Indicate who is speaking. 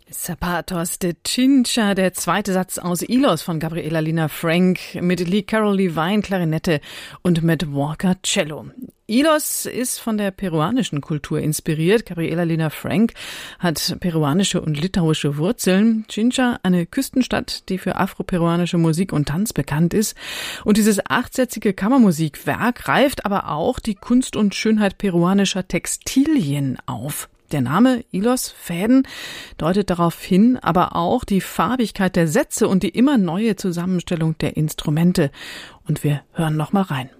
Speaker 1: Zapatos de Chincha, der zweite Satz aus Ilos von Gabriela Lina Frank mit Lee Carroll Levine Klarinette und Matt Walker Cello. Ilos ist von der peruanischen Kultur inspiriert. Gabriela Lina Frank hat peruanische und litauische Wurzeln. Chincha, eine Küstenstadt, die für afroperuanische Musik und Tanz bekannt ist. Und dieses achtsätzige Kammermusikwerk greift aber auch die Kunst und Schönheit peruanischer Textilien auf. Der Name Ilos Fäden deutet darauf hin, aber auch die Farbigkeit der Sätze und die immer neue Zusammenstellung der Instrumente. Und wir hören noch mal rein.